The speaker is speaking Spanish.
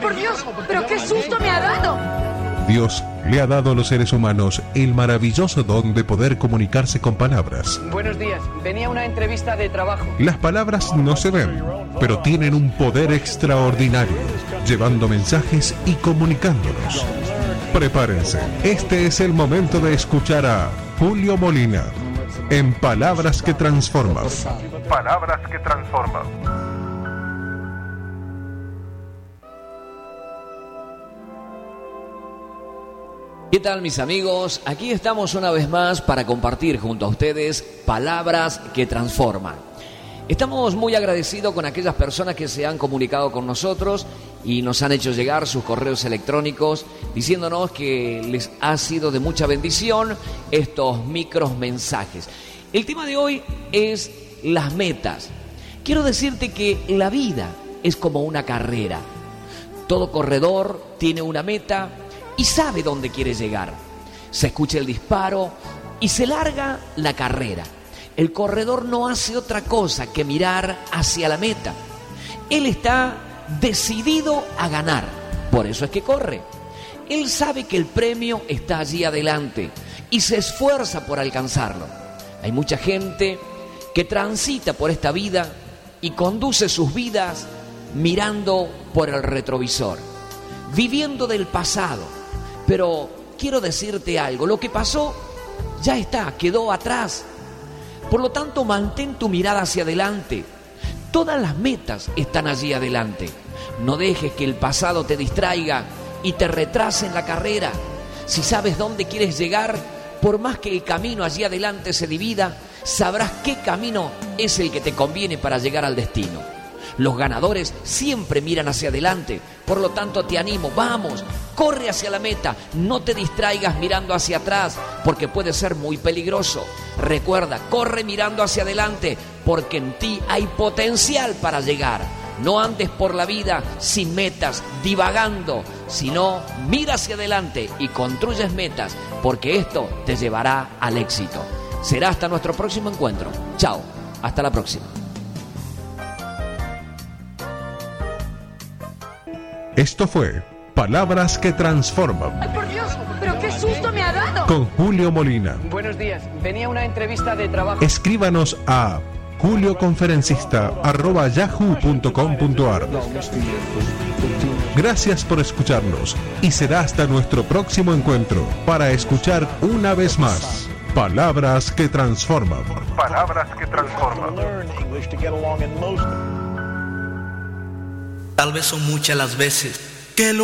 por Dios! ¡Pero qué susto me ha dado! Dios le ha dado a los seres humanos el maravilloso don de poder comunicarse con palabras. Buenos días, venía a una entrevista de trabajo. Las palabras no se ven, pero tienen un poder extraordinario, llevando mensajes y comunicándolos. Prepárense, este es el momento de escuchar a Julio Molina en Palabras que Transforman. Palabras que Transforman. ¿Qué tal, mis amigos? Aquí estamos una vez más para compartir junto a ustedes Palabras que Transforman. Estamos muy agradecidos con aquellas personas que se han comunicado con nosotros y nos han hecho llegar sus correos electrónicos diciéndonos que les ha sido de mucha bendición estos micros mensajes. El tema de hoy es las metas. Quiero decirte que la vida es como una carrera. Todo corredor tiene una meta y sabe dónde quiere llegar. Se escucha el disparo y se larga la carrera. El corredor no hace otra cosa que mirar hacia la meta. Él está decidido a ganar, por eso es que corre. Él sabe que el premio está allí adelante y se esfuerza por alcanzarlo. Hay mucha gente que transita por esta vida y conduce sus vidas mirando por el retrovisor, viviendo del pasado. Pero quiero decirte algo, lo que pasó ya está, quedó atrás. Por lo tanto, mantén tu mirada hacia adelante. Todas las metas están allí adelante. No dejes que el pasado te distraiga y te retrase en la carrera. Si sabes dónde quieres llegar, por más que el camino allí adelante se divida, sabrás qué camino es el que te conviene para llegar al destino. Los ganadores siempre miran hacia adelante, por lo tanto te animo, vamos, corre hacia la meta, no te distraigas mirando hacia atrás, porque puede ser muy peligroso. Recuerda, corre mirando hacia adelante, porque en ti hay potencial para llegar. No andes por la vida sin metas, divagando, sino mira hacia adelante y construyes metas, porque esto te llevará al éxito. Será hasta nuestro próximo encuentro. Chao, hasta la próxima. Esto fue Palabras que Transforman. ¡Ay, por Dios! ¡Pero qué susto me ha dado! Con Julio Molina. Buenos días, venía a una entrevista de trabajo. Escríbanos a julioconferencista@yahoo.com.ar. Gracias por escucharnos y será hasta nuestro próximo encuentro para escuchar una vez más Palabras que Transforman. Palabras que Transforman. Tal vez son muchas las veces que lo